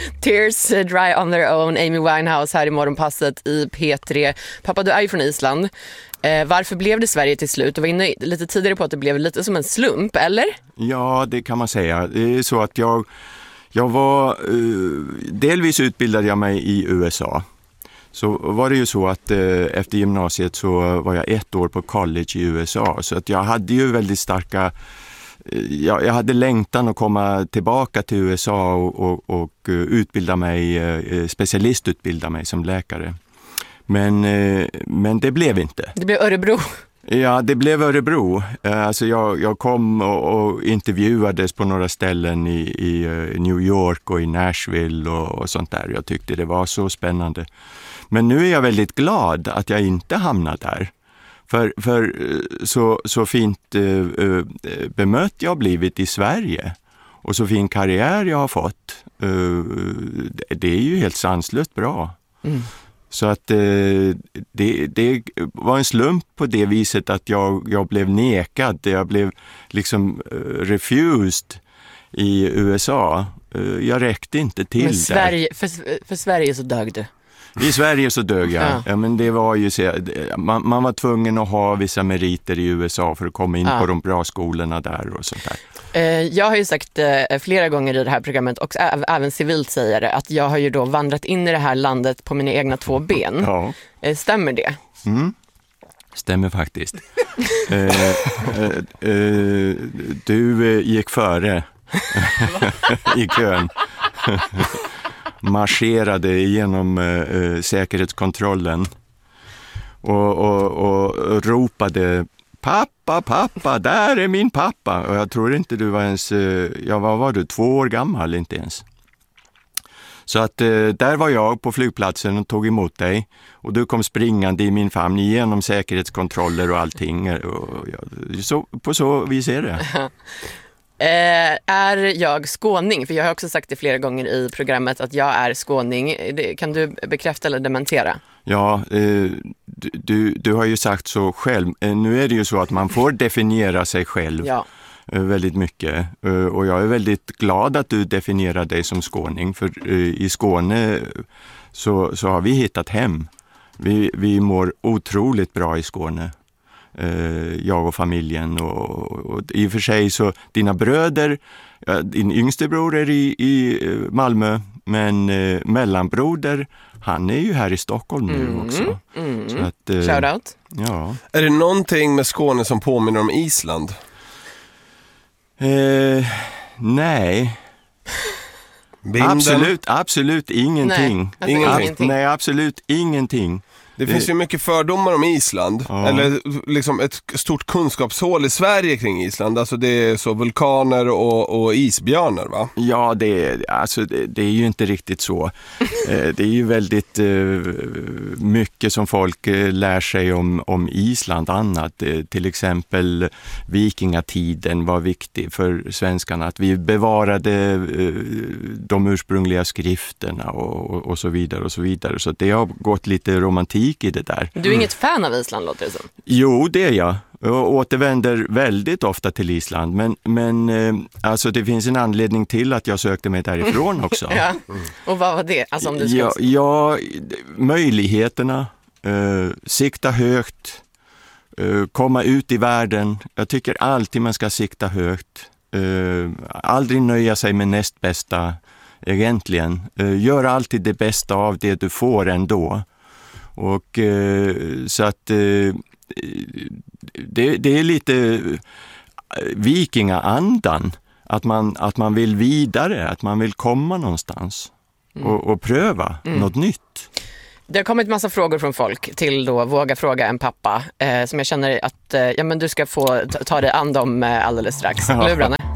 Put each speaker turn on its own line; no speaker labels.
Tears Dry on Their Own, Amy Winehouse här i Morgonpasset i P3. Pappa, du är ju från Island. Varför blev det Sverige till slut? Du var inne lite tidigare på att det blev lite som en slump, eller?
Ja, det kan man säga. Det är så att jag var... delvis utbildade jag mig i USA. Så var det ju så att efter gymnasiet så var jag 1 år på college i USA. Så att jag hade ju väldigt starka... Jag hade längtan att komma tillbaka till USA och utbilda mig, specialistutbilda mig som läkare. Men det blev inte.
Det blev Örebro.
Ja, det blev Örebro. Alltså jag kom och intervjuades på några ställen i New York och i Nashville och sånt där. Jag tyckte det var så spännande. Men nu är jag väldigt glad att jag inte hamnade där. För så fint bemött jag har blivit i Sverige och så fin karriär jag har fått. Det är ju helt sanslöst bra. Mm. Så att det var en slump på det viset att jag blev nekad. Jag blev liksom refused i USA. Jag räckte inte till. Men
Sverige, för Sverige så dög du.
I Sverige så dög jag. Ja, men det var ju man var tvungen att ha vissa meriter i USA för att komma in på de bra skolorna där och sånt där.
Jag har ju sagt flera gånger i det här programmet och även civilt säger det, att jag har ju då vandrat in i det här landet på mina egna 2 ben. Ja. Stämmer det?
Mm. Stämmer faktiskt. Du gick före i kön. Marscherade genom säkerhetskontrollen och ropade pappa, där är min pappa. Och jag tror inte du var ens, vad var du, 2 år gammal inte ens. Så att där var jag på flygplatsen och tog emot dig. Och du kom springande i min famn genom säkerhetskontroller och allting. På så vis är det.
Är jag skåning? För jag har också sagt det flera gånger i programmet att jag är skåning. Kan du bekräfta eller dementera?
Ja, du har ju sagt så själv. Nu är det ju så att man får definiera sig själv väldigt mycket. Och jag är väldigt glad att du definierar dig som skåning. För i Skåne så har vi hittat hem. Vi mår otroligt bra i Skåne. Jag och familjen och i och för sig så dina bröder, din yngste bror är i Malmö, men mellanbroder, han är ju här i Stockholm nu också. Så att,
shoutout.
Ja.
Är det någonting med Skåne som påminner om Island?
Nej. Absolut ingenting. Nej, absolut ingenting.
Det finns ju mycket fördomar om Island. Ja. Eller liksom ett stort kunskapshål i Sverige kring Island. Alltså det är så vulkaner och isbjörnar, va?
Ja, det är ju inte riktigt så. Det är ju väldigt mycket som folk lär sig om Island annat. Till exempel vikingatiden var viktig för svenskarna. Att vi bevarade de ursprungliga skrifterna och så vidare och så vidare. Så det har gått lite romantik i det där.
Du är inget fan av Island, låter det som.
Jo, det är jag. Jag återvänder väldigt ofta till Island. Men alltså det finns en anledning till att jag sökte mig därifrån också.
Ja. Och vad var det? Alltså, om du ska...
möjligheterna, sikta högt, komma ut i världen. Jag tycker alltid man ska sikta högt. Aldrig nöja sig med näst bästa egentligen. Gör alltid det bästa av det du får ändå. Och så att det är lite vikingaandan att man vill vidare, att man vill komma någonstans och pröva något nytt.
Det har kommit massa frågor från folk till då Våga fråga en pappa som jag känner att men du ska få ta dig an dem alldeles strax. Lurarna.